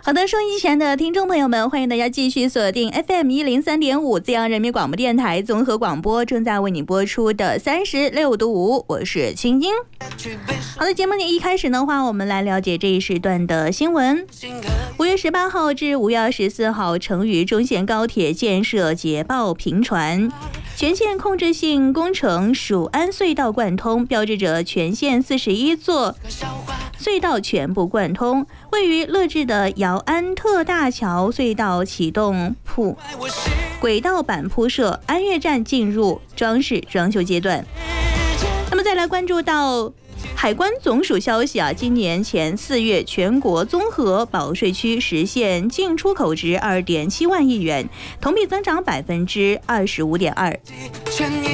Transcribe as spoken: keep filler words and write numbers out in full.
好的，收音机前的听众朋友们，欢迎大家继续锁定 F M 一零三点五 浙江人民广播电台综合广播，正在为你播出的三十六度五，我是青音。好的，节目一开始的话，我们来了解这一时段的新闻。五月十八号至五月二十四号，成渝中线高铁建设捷报频传。全线控制性工程蜀安隧道贯通，标志着全线四十一座隧道全部贯通。位于乐至的姚安特大桥隧道启动铺轨道板铺设，安岳站进入装饰装修阶段。那么再来关注到海关总署消息啊，今年前四月全国综合保税区实现净出口值二点七万亿元，同比增长百分之二十五点二。